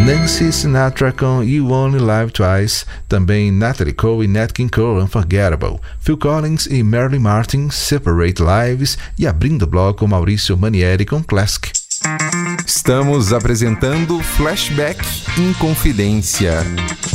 Nancy Sinatra com You Only Live Twice, também Natalie Cole e Nat King Cole, Unforgettable, Phil Collins e Marilyn Martin, Separate Lives, e abrindo o bloco Maurício Manieri com Classic. Estamos apresentando Flashback em Confidência.